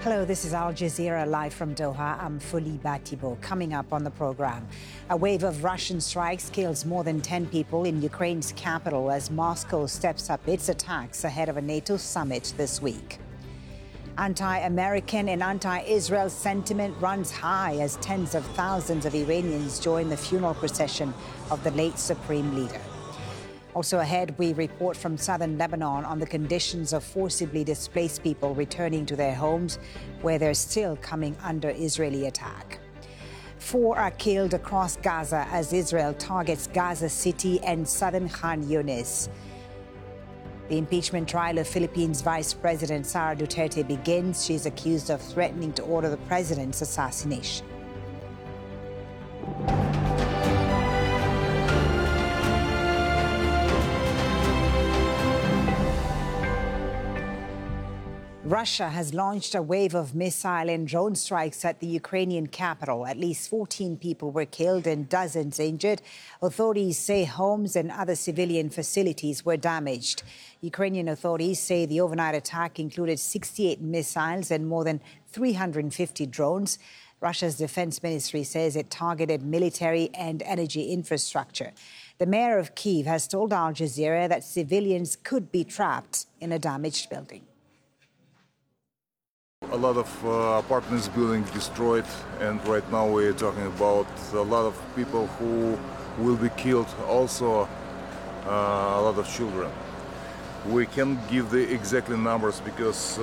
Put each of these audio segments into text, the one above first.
Hello, this is Al Jazeera live from Doha. I'm Fuli Batibo. Coming up on the program, a wave of Russian strikes kills more than 10 people in Ukraine's capital as Moscow steps up its attacks ahead of a NATO summit this week. Anti-American and anti-Israel sentiment runs high as tens of thousands of Iranians join the funeral procession of the late supreme leader. Also ahead, we report from southern Lebanon on the conditions of forcibly displaced people returning to their homes, where they're still coming under Israeli attack. 4 are killed across Gaza as Israel targets Gaza City and southern Khan Yunis. The impeachment trial of Philippines Vice President Sara Duterte begins. She's accused of threatening to order the president's assassination. Russia has launched a wave of missile and drone strikes at the Ukrainian capital. At least 14 people were killed and dozens injured. Authorities say homes and other civilian facilities were damaged. Ukrainian authorities say the overnight attack included 68 missiles and more than 350 drones. Russia's defense ministry says it targeted military and energy infrastructure. The mayor of Kyiv has told Al Jazeera that civilians could be trapped in a damaged building. A lot of apartments buildings destroyed, and right now we're talking about a lot of people who will be killed, also a lot of children. We can't give the exact numbers because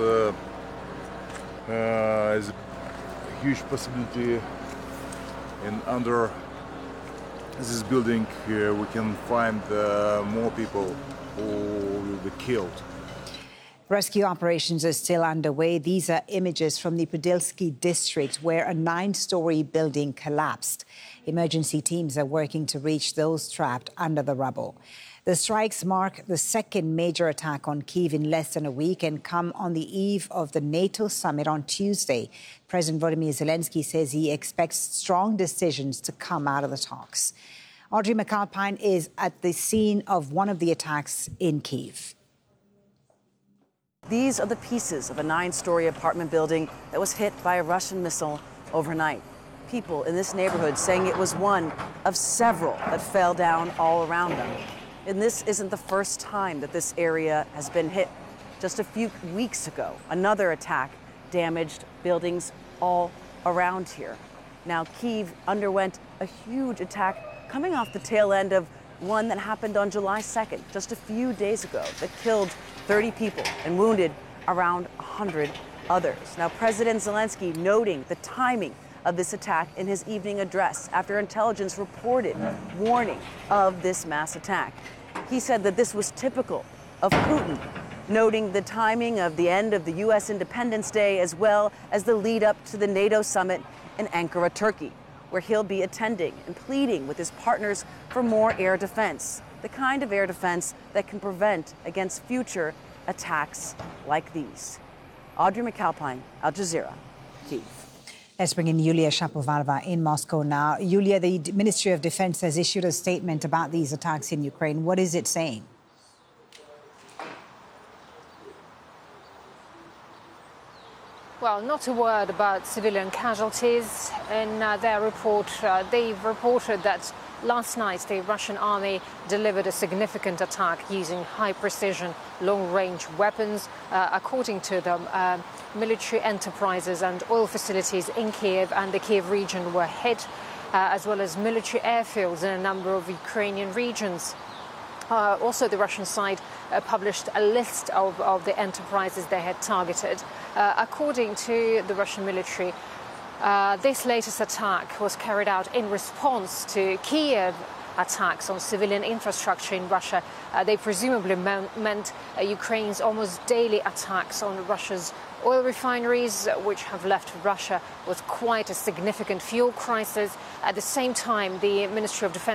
there's a huge possibility under this building we can find more people who will be killed. Rescue operations are still underway. These are images from the Podilsky district where a 9-story building collapsed. Emergency teams are working to reach those trapped under the rubble. The strikes mark the second major attack on Kyiv in less than a week and come on the eve of the NATO summit on Tuesday. President Volodymyr Zelensky says he expects strong decisions to come out of the talks. Audrey McAlpine is at the scene of one of the attacks in Kyiv. These are the pieces of a 9-story apartment building that was hit by a Russian missile overnight. People in this neighborhood saying it was one of several that fell down all around them. And this isn't the first time that this area has been hit. Just a few weeks ago, another attack damaged buildings all around here. Now, Kyiv underwent a huge attack coming off the tail end of one that happened on July 2nd, just a few days ago, that killed 30 people and wounded around 100 others. Now, President Zelensky noting the timing of this attack in his evening address after intelligence reported warning of this mass attack. He said that this was typical of Putin, noting the timing of the end of the U.S. Independence Day as well as the lead up to the NATO summit in Ankara, Turkey, where he'll be attending and pleading with his partners for more air defense, the kind of air defense that can prevent against future attacks like these. Audrey McAlpine, Al Jazeera, Kyiv. Let's bring in Yulia Shapovalova in Moscow now. Yulia, the Ministry of Defense has issued a statement about these attacks in Ukraine. What is it saying? Well, not a word about civilian casualties. In their report, they've reported that last night the Russian army delivered a significant attack using high-precision, long-range weapons. According to them, military enterprises and oil facilities in Kyiv and the Kyiv region were hit, as well as military airfields in a number of Ukrainian regions. Also, the Russian side published a list of the enterprises they had targeted. According to the Russian military, this latest attack was carried out in response to Kyiv attacks on civilian infrastructure in Russia. They presumably meant Ukraine's almost daily attacks on Russia's oil refineries, which have left Russia with quite a significant fuel crisis. At the same time, the Ministry of Defense